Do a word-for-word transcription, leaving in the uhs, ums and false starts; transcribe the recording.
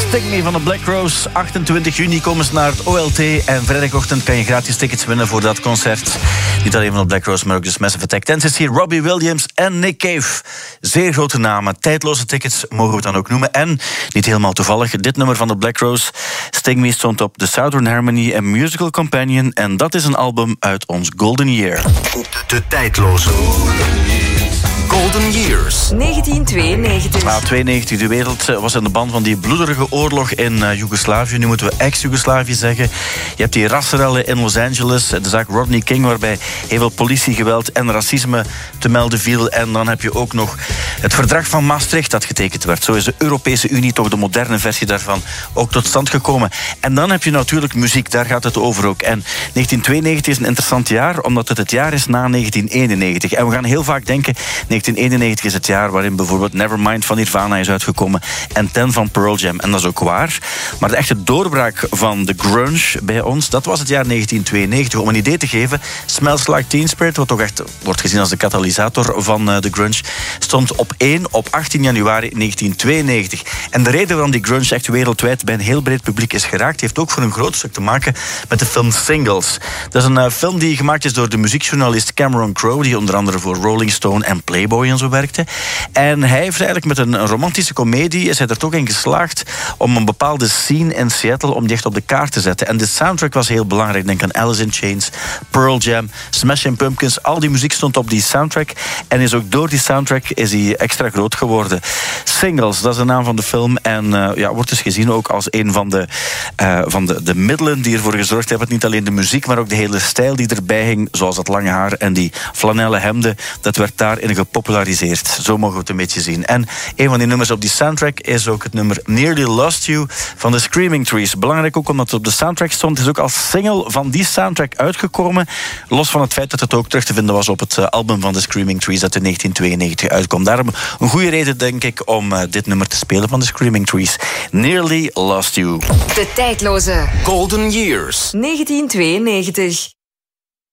Sting Me van de Black Rose. achtentwintig juni komen ze naar het O L T. En vrijdagochtend kan je gratis tickets winnen voor dat concert. Niet alleen van de Black Rose, maar ook dus Massive Attack. Tens is hier Robbie Williams en Nick Cave. Zeer grote namen. Tijdloze tickets mogen we het dan ook noemen. En, niet helemaal toevallig, dit nummer van de Black Rose, Sting Me, stond op The Southern Harmony and Musical Companion. En dat is een album uit ons Golden Year. De tijdloze Golden Years. negentien tweeënnegentig. Ah, tweeënnegentig, de wereld was in de ban van die bloederige oorlog in uh, Joegoslavië. Nu moeten we ex-Joegoslavië zeggen. Je hebt die rassenrellen in Los Angeles, de zaak Rodney King, waarbij heel veel politiegeweld en racisme te melden viel. En dan heb je ook nog het verdrag van Maastricht dat getekend werd. Zo is de Europese Unie, toch de moderne versie daarvan, ook tot stand gekomen. En dan heb je natuurlijk muziek, daar gaat het over ook. En negentien tweeënnegentig is een interessant jaar, omdat het het jaar is na negentien eenennegentig. En we gaan heel vaak denken, negentien eenennegentig is het jaar waarin bijvoorbeeld Nevermind van Nirvana is uitgekomen en Ten van Pearl Jam. En dat is ook waar. Maar de echte doorbraak van de grunge bij ons, dat was het jaar negentien tweeënnegentig. Om een idee te geven, Smells Like Teen Spirit, wat toch echt wordt gezien als de katalysator van de grunge, stond op één op achttien januari negentien tweeënnegentig. En de reden waarom die grunge echt wereldwijd bij een heel breed publiek is geraakt, heeft ook voor een groot stuk te maken met de film Singles. Dat is een uh, film die gemaakt is door de muziekjournalist Cameron Crowe, die onder andere voor Rolling Stone en Playboy en zo werkte. En hij heeft eigenlijk met een romantische komedie is hij er toch in geslaagd om een bepaalde scene in Seattle om die echt op de kaart te zetten. En de soundtrack was heel belangrijk. Denk aan Alice in Chains, Pearl Jam, Smashing Pumpkins. Al die muziek stond op die soundtrack. En is ook door die soundtrack is hij extra groot geworden. Singles, dat is de naam van de film. En uh, ja, wordt dus gezien ook als een van de, uh, van de, de middelen die ervoor gezorgd hebben. Niet alleen de muziek, maar ook de hele stijl die erbij hing. Zoals dat lange haar en die flanellen hemden. Dat werd daarin gepopulariseerd. Zo mogen we het een beetje zien. En een van die nummers op die soundtrack is ook het nummer Nearly Lost You van de Screaming Trees. Belangrijk ook omdat het op de soundtrack stond. Het is ook als single van die soundtrack uitgekomen. Los van het feit dat het ook terug te vinden was op het album van de Screaming Trees dat in negentien tweeënnegentig uitkwam. Daarom een goede reden, denk ik, om uh, dit nummer te spelen van de Screaming Trees. Nearly Lost You. De tijdloze Golden Years. negentien tweeënnegentig.